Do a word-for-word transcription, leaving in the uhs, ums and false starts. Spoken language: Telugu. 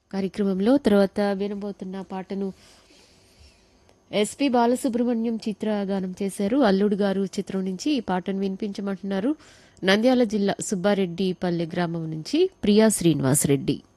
కార్యక్రమంలో తర్వాత వినబోతున్న పాటను ఎస్పి బాలసుబ్రహ్మణ్యం చిత్ర గానం చేశారు. అల్లుడు గారు చిత్రం నుంచి ఈ పాటను వినిపించమంటున్నారు నంద్యాల జిల్లా సుబ్బారెడ్డిపల్లె గ్రామం నుంచి ప్రియా శ్రీనివాస్ రెడ్డి.